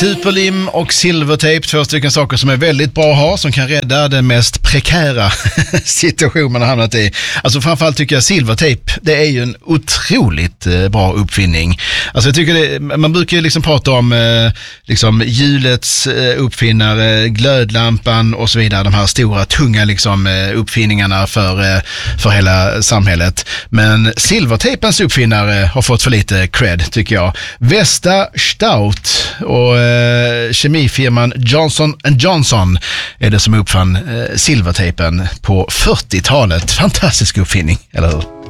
Superlim och silvertejp, två stycken saker som är väldigt bra att ha, som kan rädda den mest prekära situation man har hamnat i. Alltså framförallt tycker jag silvertejp, det är ju en otroligt bra uppfinning. Alltså jag tycker man brukar ju liksom prata om liksom hjulets uppfinnare, glödlampan och så vidare, de här stora tunga liksom uppfinningarna för hela samhället. Men silvertejpens uppfinnare har fått för lite cred, tycker jag. Vesta Stout och kemifirman Johnson & Johnson är det som uppfann silvertejpen på 40-talet. Fantastisk uppfinning, eller hur?